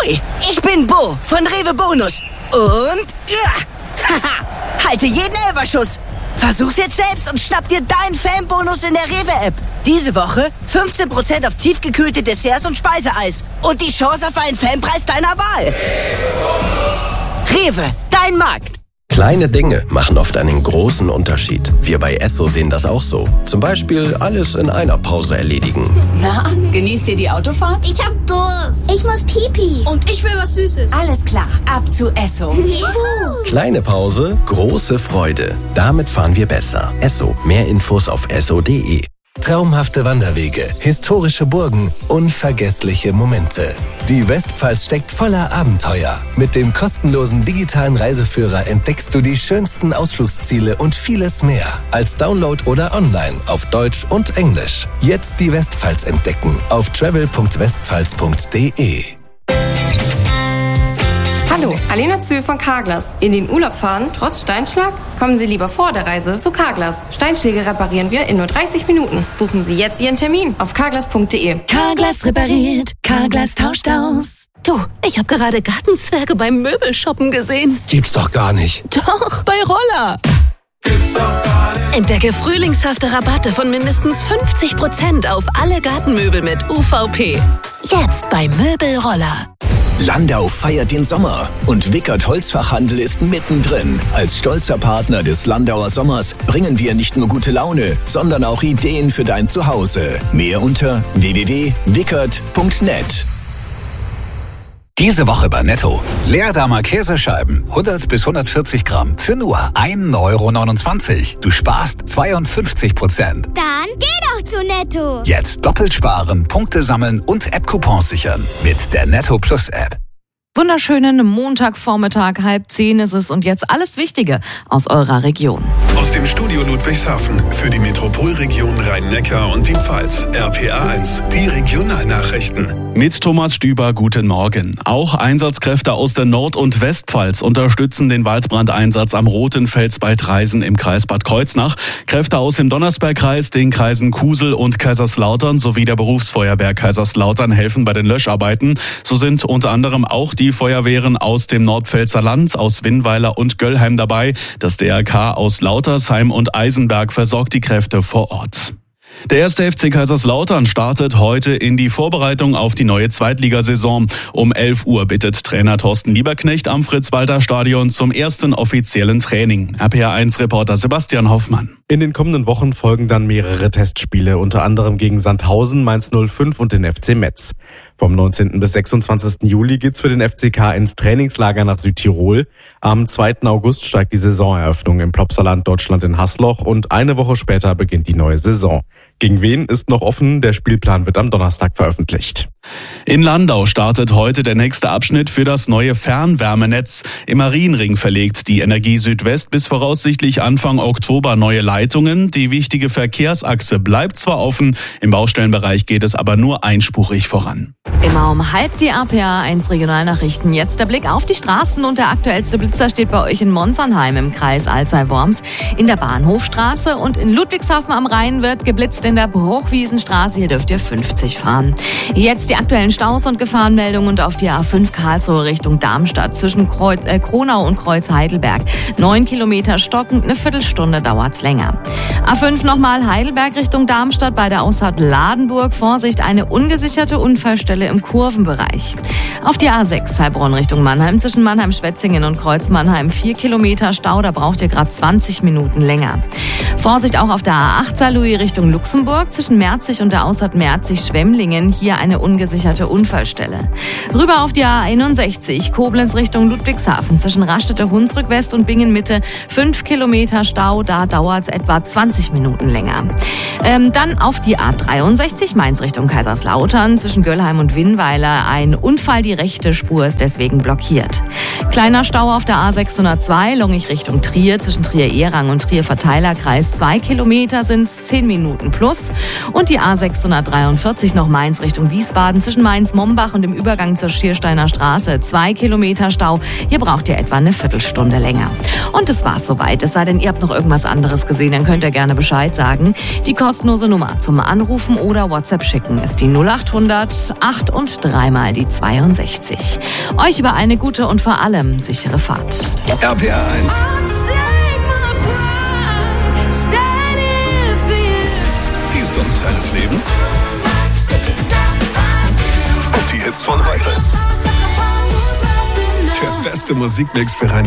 Hui, ich bin Bo von Rewe Bonus. Und halte jeden Elferschuss. Versuch's jetzt selbst und schnapp dir deinen Fanbonus in der Rewe-App. Diese Woche 15% auf tiefgekühlte Desserts und Speiseeis. Und die Chance auf einen Fanpreis deiner Wahl. Rewe, dein Markt. Kleine Dinge machen oft einen großen Unterschied. Wir bei Esso sehen das auch so. Zum Beispiel alles in einer Pause erledigen. Na, genießt ihr die Autofahrt? Ich hab Durst. Ich muss Pipi. Und ich will was Süßes. Alles klar, ab zu Esso. Juhu. Kleine Pause, große Freude. Damit fahren wir besser. Esso. Mehr Infos auf esso.de. Traumhafte Wanderwege, historische Burgen, unvergessliche Momente. Die Westpfalz steckt voller Abenteuer. Mit dem kostenlosen digitalen Reiseführer entdeckst du die schönsten Ausflugsziele und vieles mehr. Als Download oder online auf Deutsch und Englisch. Jetzt die Westpfalz entdecken auf travel.westpfalz.de. Hallo, Alena Zühl von Carglass. In den Urlaub fahren, trotz Steinschlag? Kommen Sie lieber vor der Reise zu Carglass. Steinschläge reparieren wir in nur 30 Minuten. Buchen Sie jetzt Ihren Termin auf carglass.de. Carglass repariert, Carglass tauscht aus. Du, ich habe gerade Gartenzwerge beim Möbelshoppen gesehen. Gibt's doch gar nicht. Doch, bei Roller. Entdecke frühlingshafte Rabatte von mindestens 50% auf alle Gartenmöbel mit UVP. Jetzt bei Möbelroller. Landau feiert den Sommer und Wickert Holzfachhandel ist mittendrin. Als stolzer Partner des Landauer Sommers bringen wir nicht nur gute Laune, sondern auch Ideen für dein Zuhause. Mehr unter www.wickert.net. Diese Woche bei Netto. Leerdamer Käsescheiben, 100 bis 140 Gramm, für nur 1,29 €. Du sparst 52%. Dann geh doch zu Netto. Jetzt doppelt sparen, Punkte sammeln und App-Coupons sichern mit der Netto Plus App. Wunderschönen Montagvormittag, 9:30 ist es und jetzt alles Wichtige aus eurer Region. Aus dem Studio Ludwigshafen für die Metropolregion Rhein-Neckar und die Pfalz. RPA 1, die Regionalnachrichten. Mit Thomas Stüber, guten Morgen. Auch Einsatzkräfte aus der Nord- und Westpfalz unterstützen den Waldbrandeinsatz am Rotenfels bei Traisen im Kreis Bad Kreuznach. Kräfte aus dem Donnersbergkreis, den Kreisen Kusel und Kaiserslautern sowie der Berufsfeuerwehr Kaiserslautern helfen bei den Löscharbeiten. So sind unter anderem auch die Feuerwehren aus dem Nordpfälzer Land, aus Winnweiler und Göllheim dabei. Das DRK aus Lautersheim und Eisenberg versorgt die Kräfte vor Ort. Der 1. FC Kaiserslautern startet heute in die Vorbereitung auf die neue Zweitligasaison. Um 11 Uhr bittet Trainer Thorsten Lieberknecht am Fritz-Walter-Stadion zum ersten offiziellen Training. RPA1-Reporter Sebastian Hoffmann. In den kommenden Wochen folgen dann mehrere Testspiele, unter anderem gegen Sandhausen, Mainz 05 und den FC Metz. Vom 19. bis 26. Juli geht's für den FCK ins Trainingslager nach Südtirol. Am 2. August steigt die Saisoneröffnung im Plopsaland Deutschland in Hasloch und eine Woche später beginnt die neue Saison. Gegen wen ist noch offen? Der Spielplan wird am Donnerstag veröffentlicht. In Landau startet heute der nächste Abschnitt für das neue Fernwärmenetz. Im Marienring verlegt die Energie Südwest bis voraussichtlich Anfang Oktober neue Leitungen. Die wichtige Verkehrsachse bleibt zwar offen, im Baustellenbereich geht es aber nur einspurig voran. Immer um 12:30 die RPA1 Regionalnachrichten. Jetzt der Blick auf die Straßen und der aktuellste Blitzer steht bei euch in Monsernheim im Kreis Alzey-Worms. In der Bahnhofstraße und in Ludwigshafen am Rhein wird geblitzt in der Bruchwiesenstraße. Hier dürft ihr 50 fahren. Jetzt die aktuellen Staus und Gefahrenmeldungen und auf die A5 Karlsruhe Richtung Darmstadt zwischen Kronau und Kreuz Heidelberg. 9 Kilometer stockend, eine Viertelstunde dauert's länger. A5 nochmal Heidelberg Richtung Darmstadt bei der Ausfahrt Ladenburg. Vorsicht, eine ungesicherte Unfallstelle im Kurvenbereich. Auf die A6 Heilbronn Richtung Mannheim zwischen Mannheim-Schwetzingen und Kreuz Mannheim 4 Kilometer Stau, da braucht ihr gerade 20 Minuten länger. Vorsicht auch auf der A8 Saarlouis Richtung Luxemburg zwischen Merzig und der Ausfahrt Merzig-Schwemmlingen, hier eine ungesicherte Unfallstelle. Rüber auf die A61 Koblenz Richtung Ludwigshafen zwischen Raststätte-Hunsrück West und Bingen-Mitte 5 Kilometer Stau, da dauert es etwa 20 Minuten länger. Dann auf die A63 Mainz Richtung Kaiserslautern zwischen Göllheim und Winnweiler ein Unfall, die rechte Spur ist deswegen blockiert. Kleiner Stau auf der A602 Longich Richtung Trier zwischen Trier-Ehrang und Trier-Verteilerkreis 2 Kilometer sind es 10 Minuten plus und die A643 noch Mainz Richtung Wiesbaden Wiesbaden zwischen Mainz-Mombach und dem Übergang zur Schiersteiner Straße. 2 Kilometer Stau. Hier braucht ihr etwa eine Viertelstunde länger. Und das war's soweit. Es sei denn, ihr habt noch irgendwas anderes gesehen, dann könnt ihr gerne Bescheid sagen. Die kostenlose Nummer zum Anrufen oder WhatsApp schicken ist die 0800 8 und 3 mal die 62. Euch über eine gute und vor allem sichere Fahrt. RPA 1. Die Songs deines Lebens und die Hits von heute. Der beste Musikmix für